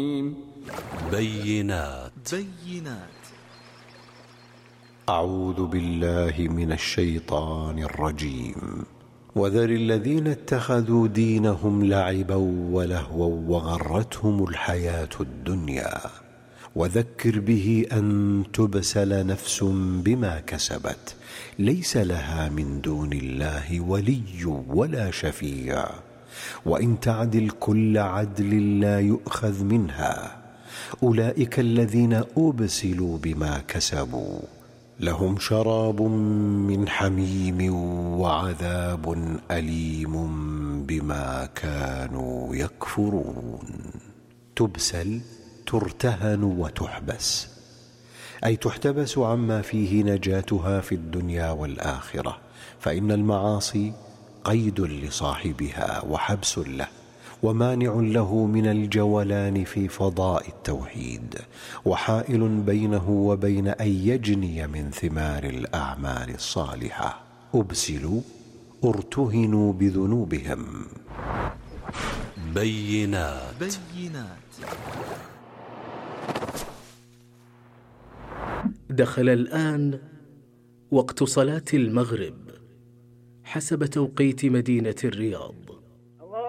بينات. أعوذ بالله من الشيطان الرجيم. وذر الذين اتخذوا دينهم لعبا ولهوا وغرتهم الحياة الدنيا وذكر به أن تبسل نفس بما كسبت ليس لها من دون الله ولي ولا شفيع وإن تعدل كل عدل لا يؤخذ منها. أولئك الذين أبسلوا بما كسبوا لهم شراب من حميم وعذاب أليم بما كانوا يكفرون. تبسل ترتهن وتحبس، أي تحتبس عما فيه نجاتها في الدنيا والآخرة، فإن المعاصي قيد لصاحبها وحبس له ومانع له من الجولان في فضاء التوحيد وحائل بينه وبين أن يجني من ثمار الأعمال الصالحة. أبسلوا ارتهنوا بذنوبهم. بينات. دخل الآن وقت صلاة المغرب حسب توقيت مدينة الرياض.